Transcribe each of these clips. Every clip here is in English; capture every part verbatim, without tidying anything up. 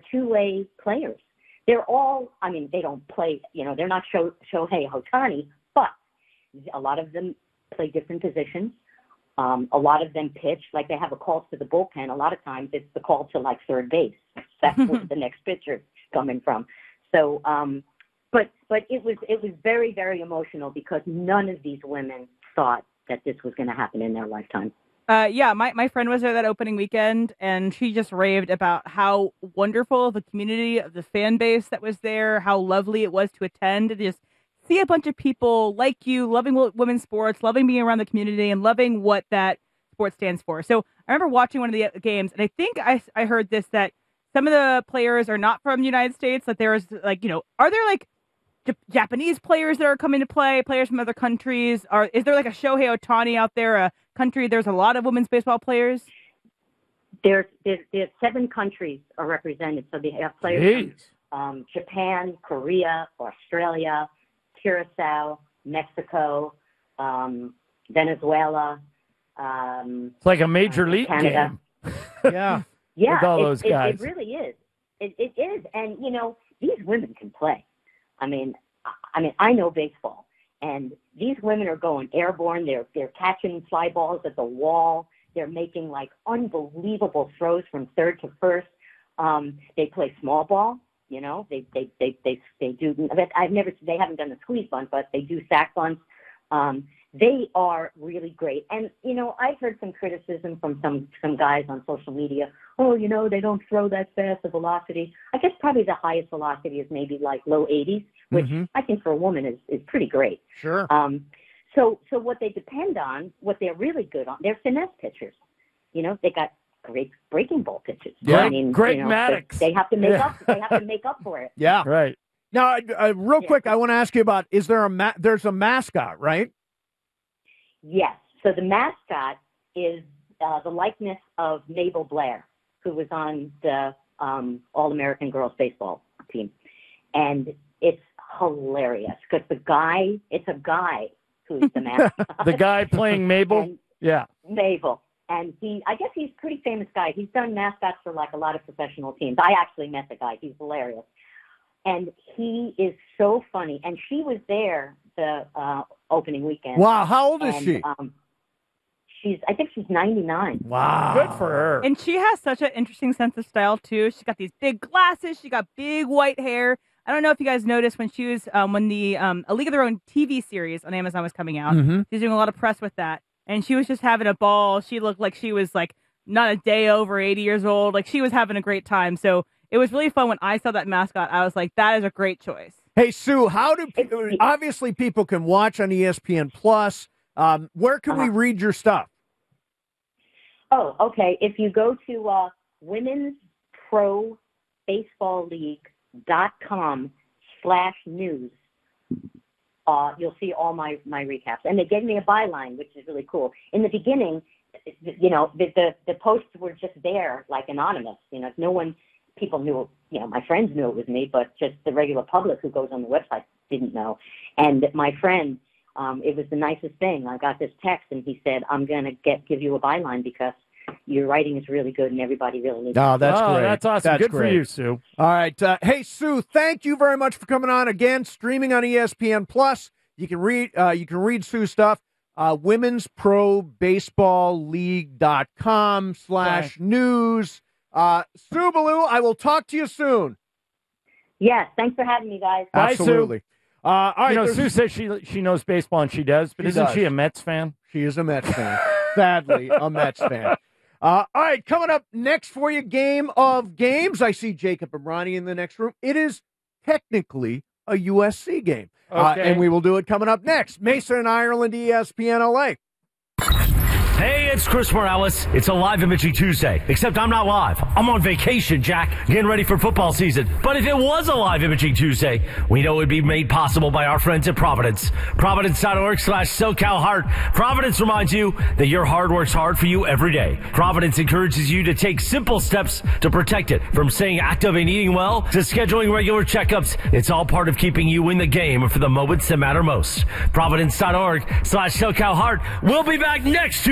two-way players. They're all, I mean, they don't play, you know, they're not Sho- Shohei Ohtani, but a lot of them play different positions. Um, a lot of them pitch, like they have a call to the bullpen. A lot of times it's the call to like third base. That's where the next pitcher's coming from. So, um, but but it was it was very, very emotional because none of these women thought that this was going to happen in their lifetime. Uh, yeah, my, my friend was there that opening weekend, and she just raved about how wonderful the community of the fan base that was there, how lovely it was to attend, to just see a bunch of people like you, loving women's sports, loving being around the community, and loving what that sport stands for. So I remember watching one of the games, and I think I, I heard this, that some of the players are not from the United States, that there's, like, you know, are there, like, J- Japanese players that are coming to play, players from other countries? Are is there like a Shohei Ohtani out there, a country there's a lot of women's baseball players? There's there's, there's seven countries are represented, so they have players Jeez. from um, Japan, Korea, Australia, Curacao, Mexico, um, Venezuela. Um, it's like a major uh, league Canada. game. yeah, yeah, with all it, those it, guys. It really is. It, it is, and you know these women can play. I mean, I mean, I know baseball, and these women are going airborne. They're they're catching fly balls at the wall. They're making like unbelievable throws from third to first. Um, they play small ball. You know, they they they they they do. I've never they haven't done the squeeze bunt, but they do sack bunts. Um, they are really great. And you know, I've heard some criticism from some some guys on social media. Oh, you know, they don't throw that fast, the velocity. I guess probably the highest velocity is maybe like low eighties, which mm-hmm. I think for a woman is, is pretty great. Sure. Um, so so what they depend on, what they're really good on, they're finesse pitchers. You know, they got great breaking ball pitches. Yeah, I mean, great you know, Maddox. They, they have to make yeah. up. They have to make up for it. Yeah, right. Now, uh, real yeah. quick, I want to ask you about: is there a ma- there's a mascot, right? Yes. So the mascot is uh, the likeness of Mabel Blair, who was on the um, All-American Girls Baseball team. And it's hilarious because the guy, it's a guy who's the mascot. The guy playing Mabel? And yeah. Mabel. And he, I guess he's a pretty famous guy. He's done mascots for like a lot of professional teams. I actually met the guy. He's hilarious. And he is so funny. And she was there the uh, opening weekend. Wow. How old is and, she? Um, she's, I think she's ninety-nine. Wow. Good for her. And she has such an interesting sense of style, too. She's got these big glasses. She got big white hair. I don't know if you guys noticed when she was, um, when the um, A League of Their Own T V series on Amazon was coming out. Mm-hmm. She was doing a lot of press with that. And she was just having a ball. She looked like she was, like, not a day over eighty years old. Like, she was having a great time. So it was really fun when I saw that mascot. I was like, that is a great choice. Hey, Sue, how do people, obviously people can watch on E S P N Plus. Um, where can uh-huh. we read your stuff? Oh, okay. If you go to uh, women's pro baseball league dot com slash news, uh, you'll see all my, my recaps. And they gave me a byline, which is really cool. In the beginning, you know, the, the, the posts were just there, like anonymous. You know, no one, people knew, you know, my friends knew it was me, but just the regular public who goes on the website didn't know. And my friend, um, it was the nicest thing. I got this text, and he said, I'm going to get give you a byline because your writing is really good, and everybody really needs Oh, it. that's oh, great. That's awesome. That's good great. for you, Sue. All right. Uh, hey, Sue, thank you very much for coming on again, streaming on E S P N Plus. You can read uh, you can read Sue's stuff. Uh, women's pro baseball league dot com slash news. Uh, Sue Ballou, I will talk to you soon. Yes, thanks for having me, guys. Bye, Absolutely. Sue. Uh, all right, you know, there's- Sue says she she knows baseball, and she does, but She isn't does. she a Mets fan? She is a Mets fan. Sadly, a Mets fan. Uh, all right, coming up next for you, Game of Games. I see Jacob and Ronnie in the next room. It is technically a U S C game. Uh, Okay. and we will do it coming up next. Mason and Ireland, E S P N L A. Hey, it's Chris Morales. It's a live Imaging Tuesday, except I'm not live. I'm on vacation, Jack, getting ready for football season. But if it was a live Imaging Tuesday, we know it would be made possible by our friends at Providence. Providence.org slash SoCal Heart. Providence reminds you that your heart works hard for you every day. Providence encourages you to take simple steps to protect it, from staying active and eating well to scheduling regular checkups. It's all part of keeping you in the game for the moments that matter most. Providence.org slash SoCal Heart. We'll be back next Tuesday.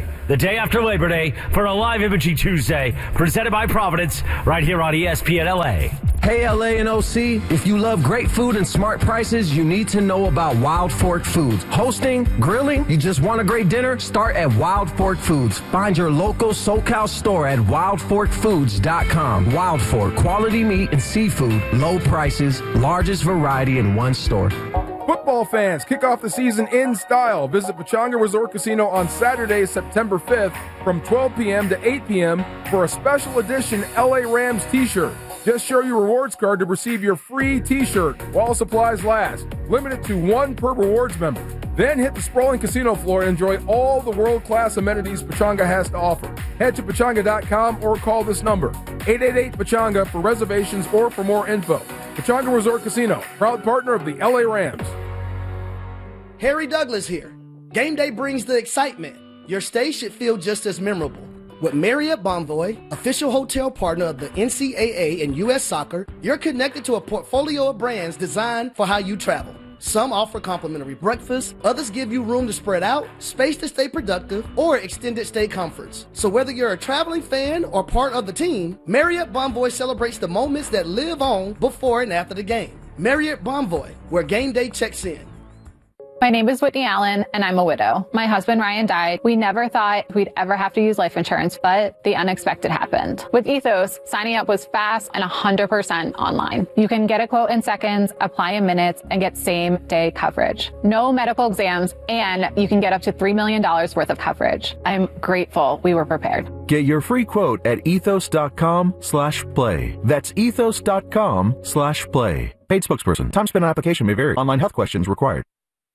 Tuesday, the day after Labor Day, for a live Imaging Tuesday, presented by Providence, right here on E S P N L A. Hey, L A and O C, if you love great food and smart prices, you need to know about Wild Fork Foods. Hosting, grilling, you just want a great dinner? Start at Wild Fork Foods. Find your local SoCal store at wild fork foods dot com. Wild Fork, quality meat and seafood, low prices, largest variety in one store. Football fans, kick off the season in style. Visit Pechanga Resort Casino on Saturday, September fifth from twelve p.m. to eight p.m. for a special edition L A Rams t-shirt. Just show your rewards card to receive your free t-shirt while supplies last. Limited to one per rewards member. Then hit the sprawling casino floor and enjoy all the world-class amenities Pechanga has to offer. Head to pechanga dot com or call this number, eight eight eight Pechanga, for reservations or for more info. Pechanga Resort Casino, proud partner of the L A Rams. Harry Douglas here. Game day brings the excitement. Your stay should feel just as memorable. With Marriott Bonvoy, official hotel partner of the N C double A and U S Soccer, you're connected to a portfolio of brands designed for how you travel. Some offer complimentary breakfast, others give you room to spread out, space to stay productive, or extended stay comforts. So whether you're a traveling fan or part of the team, Marriott Bonvoy celebrates the moments that live on before and after the game. Marriott Bonvoy, where game day checks in. My name is Whitney Allen, and I'm a widow. My husband, Ryan, died. We never thought we'd ever have to use life insurance, but the unexpected happened. With Ethos, signing up was fast and one hundred percent online. You can get a quote in seconds, apply in minutes, and get same-day coverage. No medical exams, and you can get up to three million dollars worth of coverage. I'm grateful we were prepared. Get your free quote at ethos.com slash play. That's ethos.com slash play. Paid spokesperson. Time spent on application may vary. Online health questions required.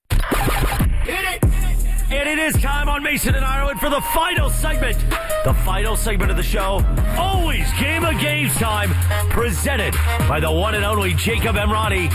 And it is time on Mason and Ireland for the final segment. The final segment of the show, always Game of Games time, presented by the one and only Jacob Emrani.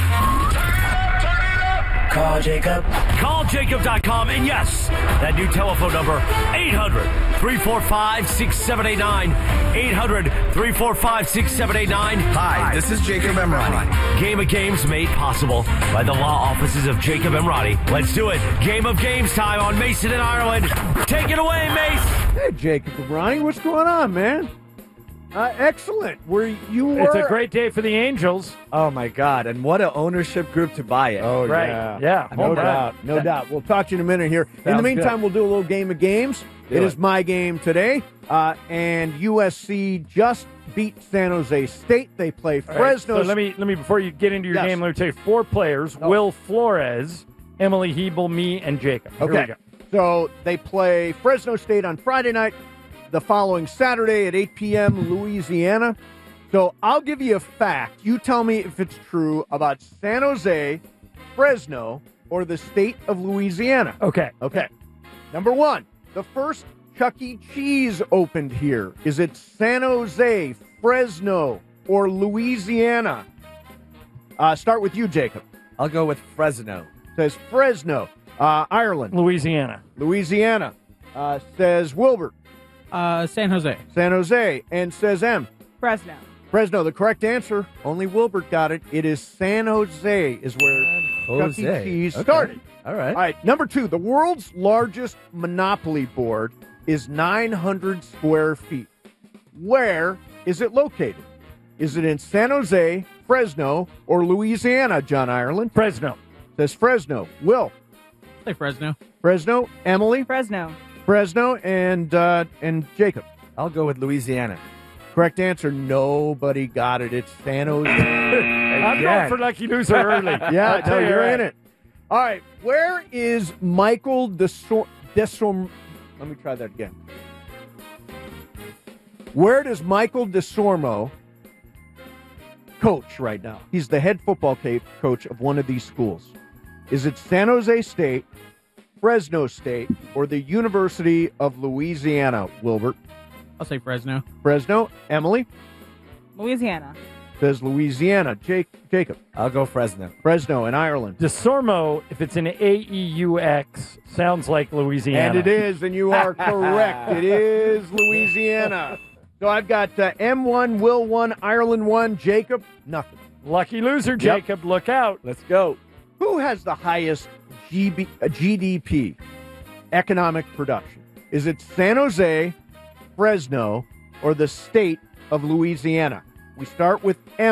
Call Jacob. Call Jacob dot com. And yes, that new telephone number, eight hundred, three four five, six seven eight nine. eight hundred, three four five, six seven eight nine. Hi, this is Jacob Emrani. Game of Games made possible by the law offices of Jacob Emrani. Let's do it. Game of Games time on Mason and Ireland. Take it away, Mace. Hey, Jacob Emrani, what's going on, man? Uh, excellent. Where you were? It's a great day for the Angels. Oh, my God. And what an ownership group to buy it. Oh, right. yeah. Yeah. No Home doubt. run. No doubt. We'll talk to you in a minute here. in the Sounds meantime, good. we'll do a little game of games. Do it it. is my game today. Uh, and U S C just beat San Jose State. They play All right, Fresno. so let me, let me, before you get into your Yes. game, let me tell you four players. Oh. Will Flores, Emily Hebel, me, and Jacob. Here we Okay. go. So they play Fresno State on Friday night. The following Saturday at eight p.m., Louisiana. So I'll give you a fact. You tell me if it's true about San Jose, Fresno, or the state of Louisiana. Okay. Okay. Number one, the first Chuck E. Cheese opened here. Is it San Jose, Fresno, or Louisiana? Uh, start with you, Jacob. I'll go with Fresno. Says Fresno. Uh, Ireland. Louisiana. Louisiana. Uh, says Wilbert. Uh, San Jose. San Jose. And says M. Fresno. Fresno. The correct answer. Only Wilbert got it. It is San Jose is where Chuck E. Jose. Cheese Okay. started. All right. All right. Number two. The world's largest Monopoly board is nine hundred square feet. Where is it located? Is it in San Jose, Fresno, or Louisiana, John Ireland? Fresno. Says Fresno. Will. Say Fresno. Fresno. Emily. Fresno. Fresno. And, uh, and Jacob. I'll go with Louisiana. Correct answer. Nobody got it. It's San Jose. I'm going for lucky loser early. Yeah, I'll no, tell you you're right. in it. All right. Where is Michael Desorm? Desorm? Let me try that again. Where does Michael DeSormo coach right now? He's the head football ca- coach of one of these schools. Is it San Jose State, Fresno State, or the University of Louisiana, Wilbert? I'll say Fresno. Fresno. Emily Louisiana. says Louisiana. Jake, Jacob. I'll go Fresno. Fresno in Ireland. DeSormo, if it's an A E U X, sounds like Louisiana. And it is, and you are correct. It is Louisiana. So I've got uh, M one, Will one, Ireland one, Jacob, nothing. Lucky loser, Jacob. Look out. Let's go. Who has the highest G B, uh, G D P, economic production? Is it San Jose, Fresno, or the state of Louisiana? We start with